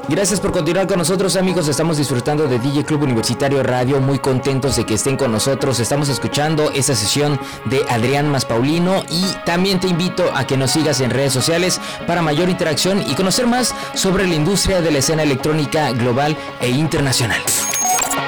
Gracias por continuar con nosotros, amigos. Estamos disfrutando de DJ Club Universitario Radio, muy contentos de que estén con nosotros. Estamos escuchando esta sesión de Adrián Maspaulino y también te invito a que nos sigas en redes sociales para mayor interacción y conocer más sobre la industria de la escena electrónica global e internacional.